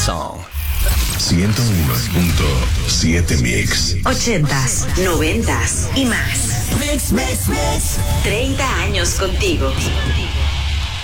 song. 101.7 Mix. 80s, 90s y más. 30 años contigo.